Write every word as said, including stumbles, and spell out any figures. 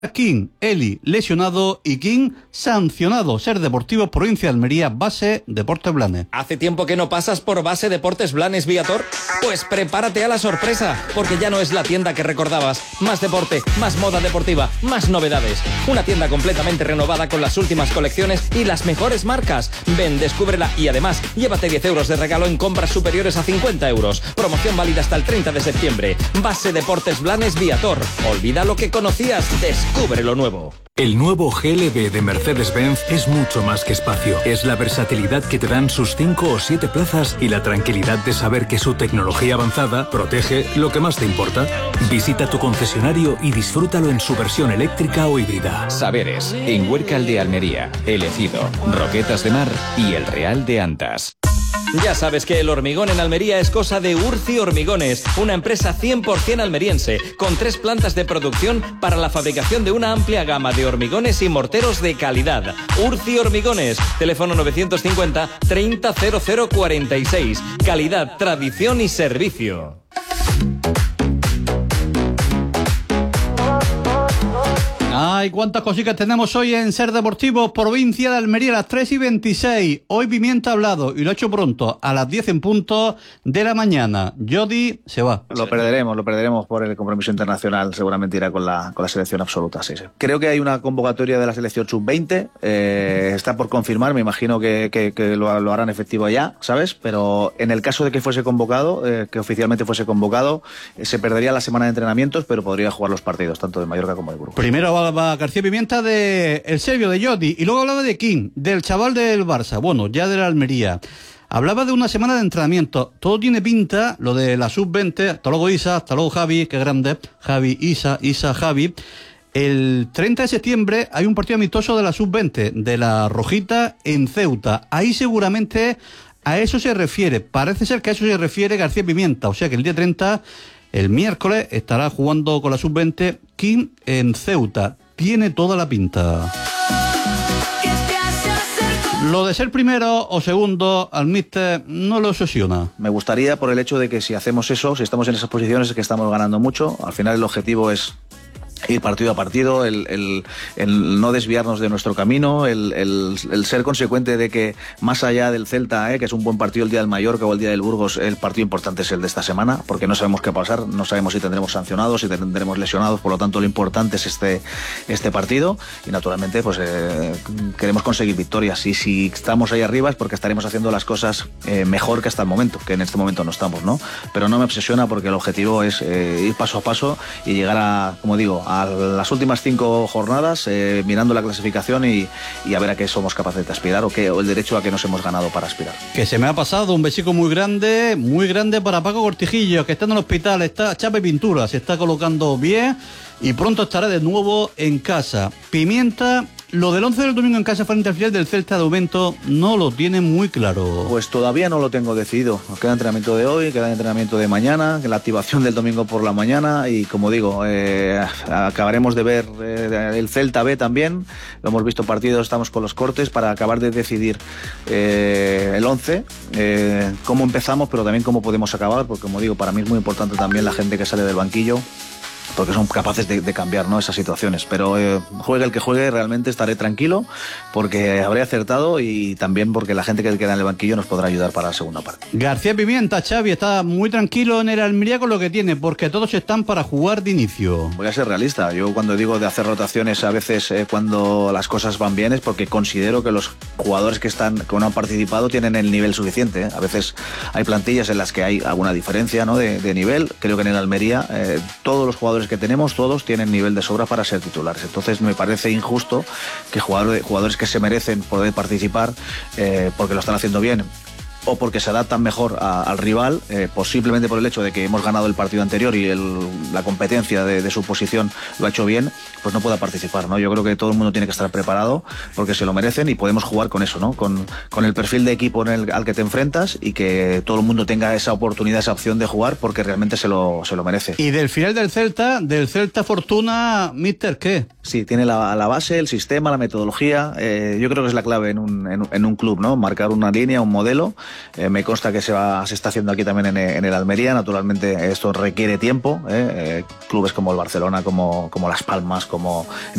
King, Eli, lesionado y King, sancionado. Ser Deportivo, provincia de Almería, Base Deportes Blanes. ¿Hace tiempo que no pasas por Base Deportes Blanes Viator? Pues prepárate a la sorpresa, porque ya no es la tienda que recordabas. Más deporte, más moda deportiva, más novedades. Una tienda completamente renovada con las últimas colecciones y las mejores marcas. Ven, descúbrela y además llévate diez euros de regalo en compras superiores a cincuenta euros. Promoción válida hasta el treinta de septiembre. Base Deportes Blanes Viator. Olvida lo que conocías, descubre lo nuevo. El nuevo G L B de Mercedes-Benz es mucho más que espacio. Es la versatilidad que te dan sus cinco o siete plazas y la tranquilidad de saber que su tecnología avanzada protege lo que más te importa. Visita tu concesionario y disfrútalo en su versión eléctrica o híbrida. Saberes, en Huércal de Almería, El Ejido, Roquetas de Mar y El Real de Antas. Ya sabes que el hormigón en Almería es cosa de Urci Hormigones, una empresa cien por ciento almeriense, con tres plantas de producción para la fabricación de una amplia gama de hormigones y morteros de calidad. Urci Hormigones, teléfono novecientos cincuenta, treinta, cero cero cuarenta y seis. Calidad, tradición y servicio. Ay, cuántas cositas tenemos hoy en Ser Deportivo, provincia de Almería, a las tres y veintiséis. Hoy Pimienta ha hablado y lo ha hecho pronto, a las diez en punto de la mañana. Jody se va. Lo perderemos, lo perderemos por el compromiso internacional, seguramente irá con la, con la selección absoluta, sí, sí. Creo que hay una convocatoria de la selección sub veinte, eh, está por confirmar, me imagino que, que, que lo, lo harán efectivo ya, ¿sabes? Pero en el caso de que fuese convocado, eh, que oficialmente fuese convocado, eh, se perdería la semana de entrenamientos, pero podría jugar los partidos, tanto de Mallorca como de Burgos. Primero va García Pimienta de el serbio de Jody y luego hablaba de King, del chaval del Barça, bueno, ya de la Almería. Hablaba de una semana de entrenamiento. Todo tiene pinta, lo de la sub veinte. Hasta luego Isa, hasta luego Javi, qué grande. Javi, Isa, Isa, Javi. El treinta de septiembre hay un partido amistoso de la sub veinte, de la Rojita en Ceuta. Ahí seguramente a eso se refiere. Parece ser que a eso se refiere García Pimienta. O sea que el día treinta, el miércoles, estará jugando con la sub veinte King en Ceuta. Tiene toda la pinta. Lo de ser primero o segundo al míster no lo obsesiona. Me gustaría por el hecho de que si hacemos eso, si estamos en esas posiciones es que estamos ganando mucho. Al final el objetivo es ir partido a partido, el, el, el no desviarnos de nuestro camino, el, el, el ser consecuente de que más allá del Celta, eh, que es un buen partido el día del Mallorca o el día del Burgos, el partido importante es el de esta semana, porque no sabemos qué va a pasar, no sabemos si tendremos sancionados, si tendremos lesionados, por lo tanto lo importante es este, este partido y naturalmente pues eh, queremos conseguir victorias y si estamos ahí arriba es porque estaremos haciendo las cosas eh, mejor que hasta el momento, que en este momento no estamos, ¿no? Pero no me obsesiona porque el objetivo es eh, ir paso a paso y llegar a, como digo, a las últimas cinco jornadas eh, mirando la clasificación y, y a ver a qué somos capaces de aspirar o, qué, o el derecho a que nos hemos ganado para aspirar. Que se me ha pasado un besico muy grande, muy grande para Paco Cortijillo, que está en el hospital, está chapa y pintura, se está colocando bien y pronto estará de nuevo en casa. Pimienta, lo del once del domingo en casa frente al filial del Celta de momento no lo tiene muy claro. Pues todavía no lo tengo decidido. Nos queda entrenamiento de hoy, queda entrenamiento de mañana, la activación del domingo por la mañana y como digo, eh, acabaremos de ver eh, el Celta B también. Lo hemos visto partidos, estamos con los cortes para acabar de decidir eh, el once, eh, cómo empezamos, pero también cómo podemos acabar, porque como digo, para mí es muy importante también la gente que sale del banquillo, porque son capaces de, de cambiar, ¿no?, esas situaciones. Pero eh, juegue el que juegue, realmente estaré tranquilo porque habré acertado y también porque la gente que queda en el banquillo nos podrá ayudar para la segunda parte. García Pimienta, Xavi, está muy tranquilo en el Almería con lo que tiene, porque todos están para jugar de inicio. Voy a ser realista. Yo cuando digo de hacer rotaciones a veces eh, cuando las cosas van bien es porque considero que los jugadores que están que no han participado tienen el nivel suficiente, ¿eh? A veces hay plantillas en las que hay alguna diferencia, ¿no?, de, de nivel. Creo que en el Almería eh, todos los jugadores que tenemos, todos tienen nivel de sobra para ser titulares. Entonces me parece injusto que jugadores, jugadores que se merecen poder participar eh, porque lo están haciendo bien o porque se adaptan mejor a, al rival, eh, pues simplemente por el hecho de que hemos ganado el partido anterior y el, la competencia de, de su posición lo ha hecho bien, pues no pueda participar, ¿no? Yo creo que todo el mundo tiene que estar preparado porque se lo merecen y podemos jugar con eso, ¿no? Con, con el perfil de equipo en el, al que te enfrentas y que todo el mundo tenga esa oportunidad, esa opción de jugar porque realmente se lo, se lo merece. Y del final del Celta, del Celta Fortuna, ¿Mister qué? Sí, tiene la, la base, el sistema, la metodología. Eh, yo creo que es la clave en un, en, en un club, ¿no? Marcar una línea, un modelo Eh, me consta que se va, se está haciendo aquí también en, en el Almería. Naturalmente esto requiere tiempo. ¿eh? Eh, clubes como el Barcelona, como, como Las Palmas, como